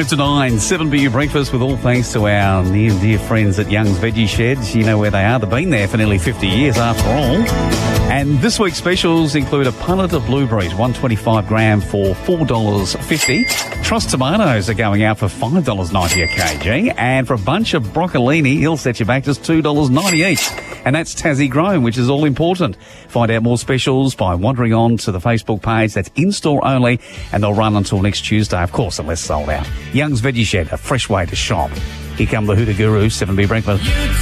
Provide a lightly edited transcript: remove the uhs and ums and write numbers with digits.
to 9, 7BU breakfast with all thanks to our near and dear friends at Young's Veggie Sheds. You know where they are. They've been there for nearly 50 years after all. And this week's specials include a punnet of blueberries, 125 gram for $4.50. Trust tomatoes are going out for $5.90 a kg. And for a bunch of broccolini, he'll set you back just $2.90 each. And that's Tassie grown, which is all important. Find out more specials by wandering on to the Facebook page. That's in-store only, and they'll run until next Tuesday, of course, unless sold out. Young's Veggie Shed, a fresh way to shop. Here come the Hoota Gurus, 7B Breakfast.